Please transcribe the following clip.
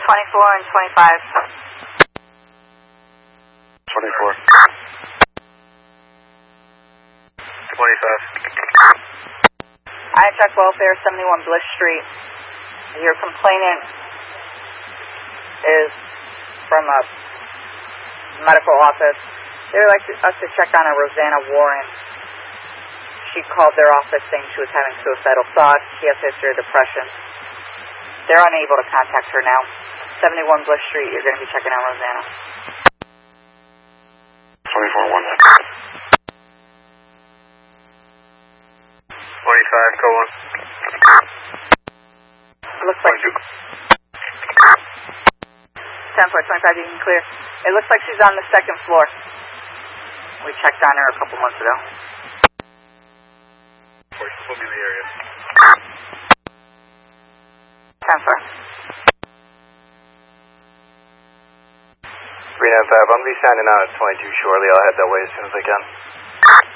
24 and 25. 24. 25. I check welfare, 71 Bliss Street. Your complainant is from a medical office. They would like us to check on a Rosanna Warren. She called their office saying she was having suicidal thoughts. She has a history of depression. They're unable to contact her now. 71 Bliss Street, you're going to be checking on Rosanna. 24-1. 25, go on. It looks like 10-25, you can clear. It looks like she's on the second floor. We checked on her a couple months ago. Put me in the area. 10-4. 395, I'm going to be signing out at 22 shortly. I'll head that way as soon as I can.